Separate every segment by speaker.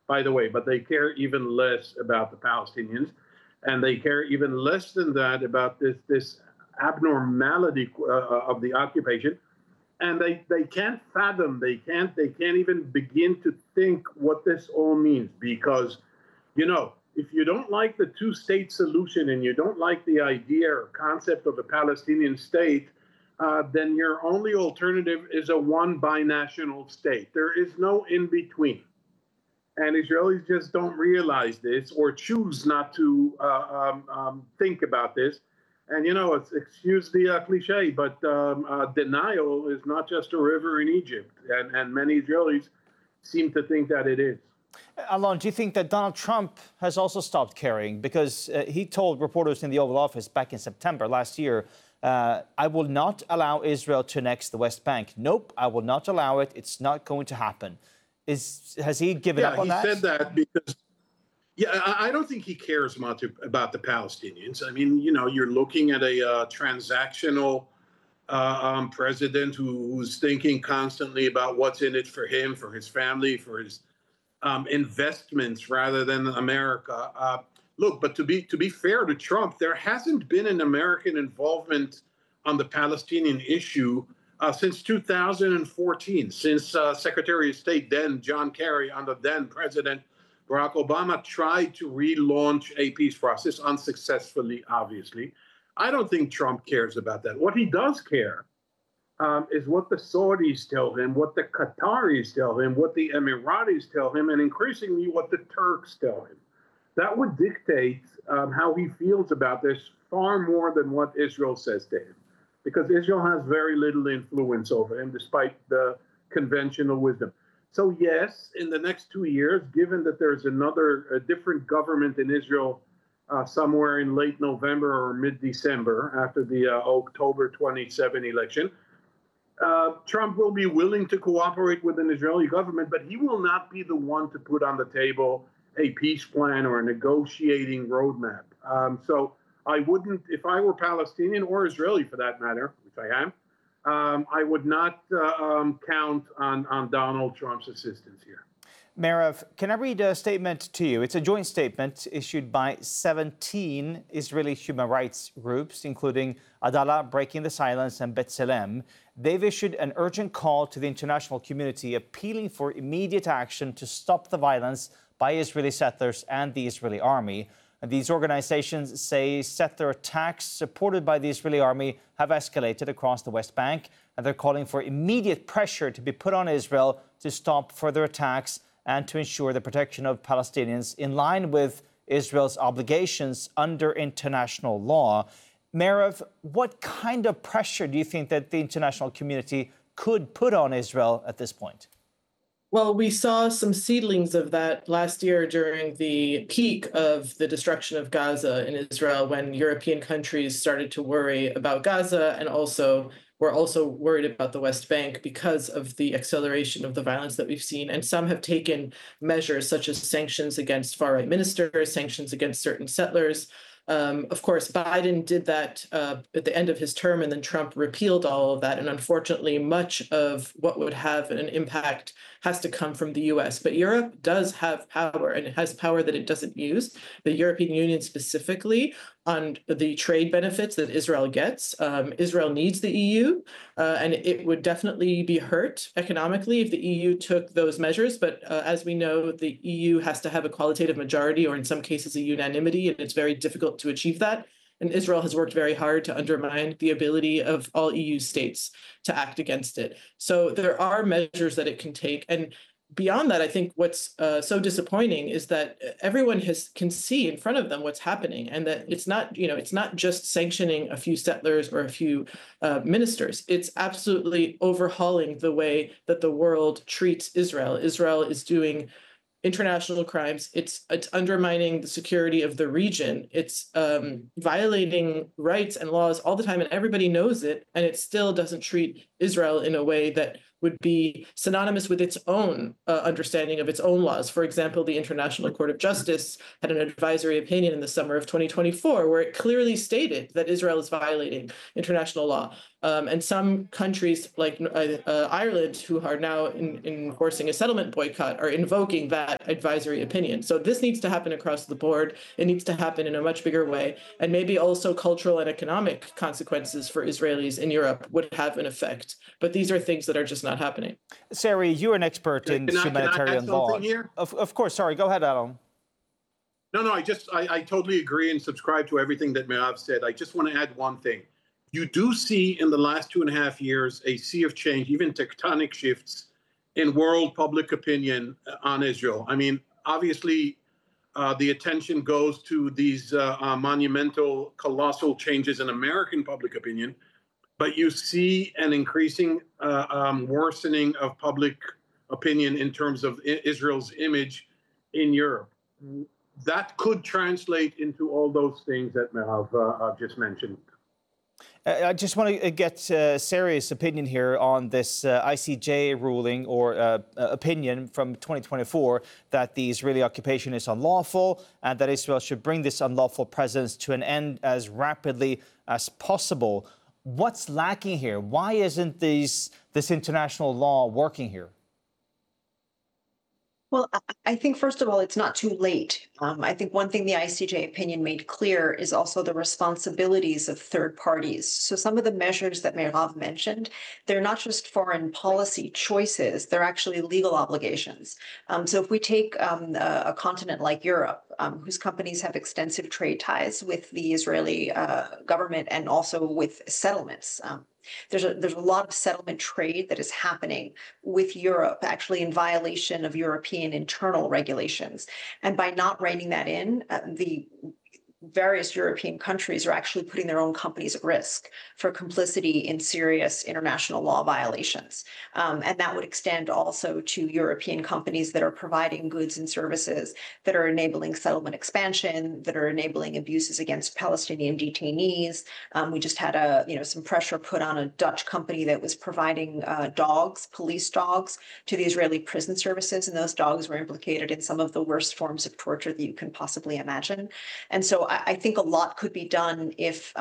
Speaker 1: by the way, but they care even less about the Palestinians, and they care even less than that about this abnormality of the occupation. And they can't fathom, they can't even begin to think what this all means, because if you don't like the two-state solution and you don't like the idea or concept of a Palestinian state, then your only alternative is a one binational state. There is no in between. And Israelis just don't realize this or choose not to think about this. And, excuse the cliche, but denial is not just a river in Egypt. And many Israelis seem to think that it is.
Speaker 2: Alon, do you think that Donald Trump has also stopped caring? Because he told reporters in the Oval Office back in September last year, I will not allow Israel to annex the West Bank. Nope, I will not allow it. It's not going to happen. Has he given up on that?
Speaker 1: Yeah, he said that because, I don't think he cares much about the Palestinians. I mean, you're looking at a transactional president who's thinking constantly about what's in it for him, for his family, for his investments rather than America. Look, but to be fair to Trump, there hasn't been an American involvement on the Palestinian issue since 2014, since Secretary of State then John Kerry under then President Barack Obama tried to relaunch a peace process, unsuccessfully, obviously. I don't think Trump cares about that. What he does care is what the Saudis tell him, what the Qataris tell him, what the Emiratis tell him, and increasingly what the Turks tell him. That would dictate how he feels about this far more than what Israel says to him, because Israel has very little influence over him, despite the conventional wisdom. So yes, in the next 2 years, given that there's a different government in Israel somewhere in late November or mid-December after the October 27 election, Trump will be willing to cooperate with an Israeli government, but he will not be the one to put on the table a peace plan or a negotiating roadmap. So I wouldn't, if I were Palestinian or Israeli for that matter, which I am, I would not count on Donald Trump's assistance here.
Speaker 2: Meirav, can I read a statement to you? It's a joint statement issued by 17 Israeli human rights groups, including Adalah, Breaking the Silence, and B'Tselem. They've issued an urgent call to the international community appealing for immediate action to stop the violence by Israeli settlers and the Israeli army. And these organizations say settler attacks supported by the Israeli army have escalated across the West Bank, and they're calling for immediate pressure to be put on Israel to stop further attacks and to ensure the protection of Palestinians in line with Israel's obligations under international law. Meirav, what kind of pressure do you think that the international community could put on Israel at this point?
Speaker 3: Well, we saw some seedlings of that last year during the peak of the destruction of Gaza in Israel, when European countries started to worry about Gaza and were also worried about the West Bank because of the acceleration of the violence that we've seen. And some have taken measures such as sanctions against far-right ministers, sanctions against certain settlers. Of course, Biden did that at the end of his term, and then Trump repealed all of that. And unfortunately, much of what would have an impact has to come from the U.S. But Europe does have power, and it has power that it doesn't use. The European Union specifically, on the trade benefits that Israel gets. Israel needs the EU, and it would definitely be hurt economically if the EU took those measures. But as we know, the EU has to have a qualitative majority, or in some cases a unanimity, and it's very difficult to achieve that. And Israel has worked very hard to undermine the ability of all EU states to act against it. So there are measures that it can take. And beyond that, I think what's so disappointing is that everyone can see in front of them what's happening, and that it's not just sanctioning a few settlers or a few ministers. It's absolutely overhauling the way that the world treats Israel. Israel is doing international crimes. It's undermining the security of the region. It's violating rights and laws all the time, and everybody knows it. And it still doesn't treat Israel in a way that would be synonymous with its own understanding of its own laws. For example, the International Court of Justice had an advisory opinion in the summer of 2024 where it clearly stated that Israel is violating international law. And some countries like Ireland, who are now enforcing a settlement boycott, are invoking that advisory opinion. So this needs to happen across the board. It needs to happen in a much bigger way. And maybe also cultural and economic consequences for Israelis in Europe would have an effect. But these are things that are just not happening.
Speaker 2: Sari, you're an expert in humanitarian law.
Speaker 1: Here?
Speaker 2: Of course, sorry, go ahead, Alan.
Speaker 1: No, I totally agree and subscribe to everything that Merav said. I just want to add one thing. You do see in the last 2.5 years a sea of change, even tectonic shifts in world public opinion on Israel. I mean, obviously, the attention goes to these monumental, colossal changes in American public opinion, but you see an increasing worsening of public opinion in terms of Israel's image in Europe. That could translate into all those things that Merav just mentioned.
Speaker 2: I just want to get Sari's opinion here on this ICJ ruling or opinion from 2024 that the Israeli occupation is unlawful and that Israel should bring this unlawful presence to an end as rapidly as possible. What's lacking here? Why isn't this international law working here?
Speaker 4: Well, I think, first of all, it's not too late. I think one thing the ICJ opinion made clear is also the responsibilities of third parties. So some of the measures that Merav mentioned, they're not just foreign policy choices, they're actually legal obligations. So if we take a continent like Europe, whose companies have extensive trade ties with the Israeli government and also with settlements, there's a lot of settlement trade that is happening with Europe, actually in violation of European internal regulations. And by not reining that in, the various European countries are actually putting their own companies at risk for complicity in serious international law violations. And that would extend also to European companies that are providing goods and services that are enabling settlement expansion, that are enabling abuses against Palestinian detainees. We just had some pressure put on a Dutch company that was providing dogs, police dogs, to the Israeli prison services, and those dogs were implicated in some of the worst forms of torture that you can possibly imagine. And so I think a lot could be done if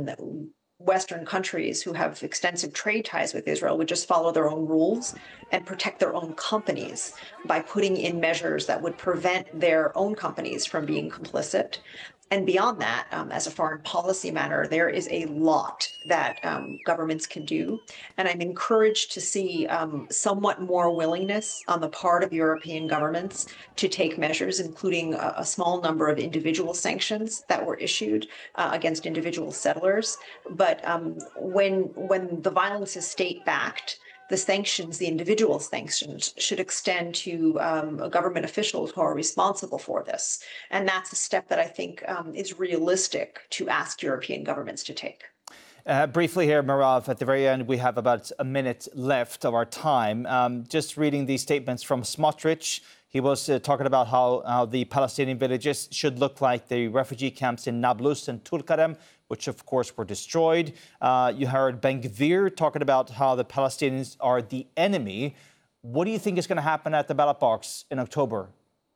Speaker 4: Western countries who have extensive trade ties with Israel would just follow their own rules and protect their own companies by putting in measures that would prevent their own companies from being complicit. And beyond that, as a foreign policy matter, there is a lot that governments can do. And I'm encouraged to see somewhat more willingness on the part of European governments to take measures, including a small number of individual sanctions that were issued against individual settlers. But when the violence is state-backed, the sanctions, the individual sanctions, should extend to government officials who are responsible for this. And that's a step that I think is realistic to ask European governments to take.
Speaker 2: Briefly here, Merav, at the very end, we have about a minute left of our time. Just reading these statements from Smotrich. He was talking about how the Palestinian villages should look like the refugee camps in Nablus and Tulkarem, which, of course, were destroyed. You heard Ben-Gvir talking about how the Palestinians are the enemy. What do you think is going to happen at the ballot box in October?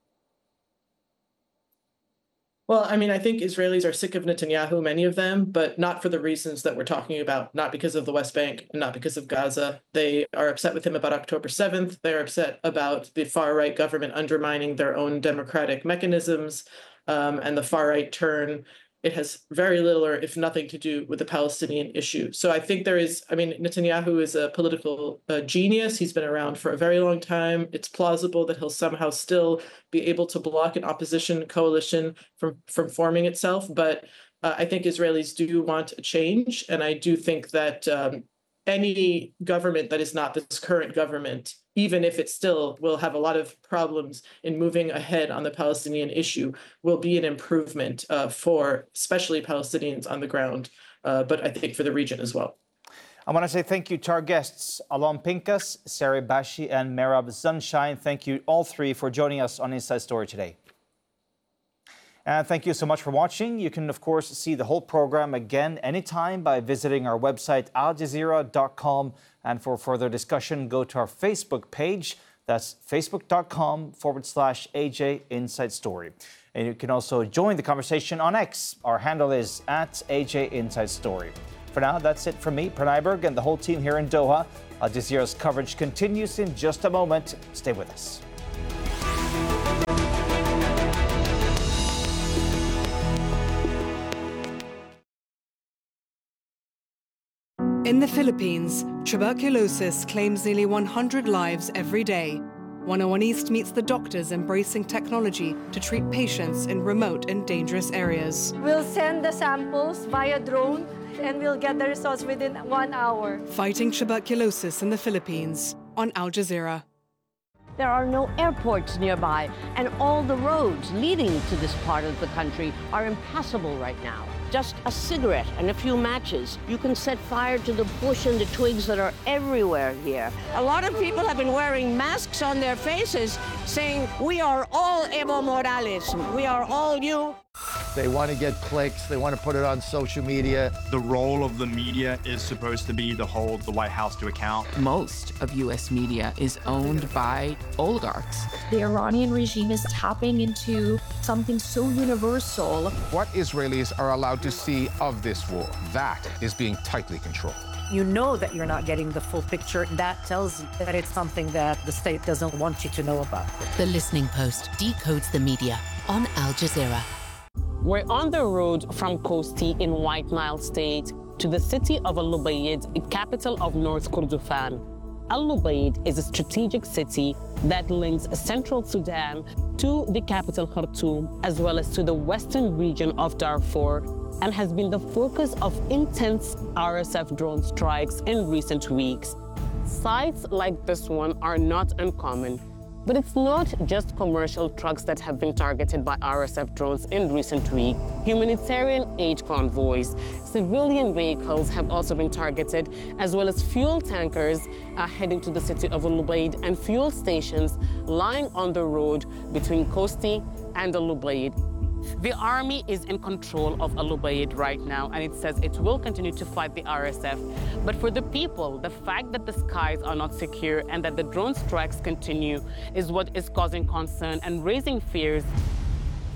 Speaker 3: Well, I mean, I think Israelis are sick of Netanyahu, many of them, but not for the reasons that we're talking about, not because of the West Bank and not because of Gaza. They are upset with him about October 7th. They're upset about the far-right government undermining their own democratic mechanisms and the far-right turn. It has very little or if nothing to do with the Palestinian issue. So I think Netanyahu is a political genius. He's been around for a very long time. It's plausible that he'll somehow still be able to block an opposition coalition from forming itself. But I think Israelis do want a change. And I do think that any government that is not this current government, even if it still will have a lot of problems in moving ahead on the Palestinian issue, will be an improvement for especially Palestinians on the ground, but I think for the region as well.
Speaker 2: I want to say thank you to our guests, Alon Pinkas, Sari Bashi, and Merav Sunshine. Thank you all three for joining us on Inside Story today. And thank you so much for watching. You can, of course, see the whole program again anytime by visiting our website, aljazeera.com. And for further discussion, go to our Facebook page. That's facebook.com/AJ Inside Story. And you can also join the conversation on X. Our handle is @AJ Inside Story. For now, that's it from me, Pranay Berg, and the whole team here in Doha. Al Jazeera's coverage continues in just a moment. Stay with us.
Speaker 5: In the Philippines, tuberculosis claims nearly 100 lives every day. 101 East meets the doctors embracing technology to treat patients in remote and dangerous areas.
Speaker 6: We'll send the samples via drone and we'll get the results within 1 hour.
Speaker 5: Fighting tuberculosis in the Philippines on Al Jazeera.
Speaker 7: There are no airports nearby, and all the roads leading to this part of the country are impassable right now. Just a cigarette and a few matches, you can set fire to the bush and the twigs that are everywhere here. A lot of people have been wearing masks on their faces saying, "We are all Evo Morales, we are all you."
Speaker 8: They want to get clicks, they want to put it on social media.
Speaker 9: The role of the media is supposed to be to hold the White House to account.
Speaker 10: Most of U.S. media is owned by oligarchs.
Speaker 11: The Iranian regime is tapping into something so universal.
Speaker 12: What Israelis are allowed to see of this war, that is being tightly controlled.
Speaker 13: You know that you're not getting the full picture. That tells you that it's something that the state doesn't want you to know about.
Speaker 14: The Listening Post decodes the media on Al Jazeera.
Speaker 15: We're on the road from Kosti in White Nile State to the city of Al-Lubaid, capital of North Kordofan. Al-Lubaid is a strategic city that links central Sudan to the capital Khartoum, as well as to the western region of Darfur, and has been the focus of intense RSF drone strikes in recent weeks. Sites like this one are not uncommon. But it's not just commercial trucks that have been targeted by RSF drones in recent weeks. Humanitarian aid convoys, civilian vehicles have also been targeted, as well as fuel tankers heading to the city of Al-Lubaid and fuel stations lying on the road between Kosti and Al-Lubaid. The army is in control of Al-Lubaid right now, and it says it will continue to fight the RSF. But for the people, the fact that the skies are not secure and that the drone strikes continue is what is causing concern and raising fears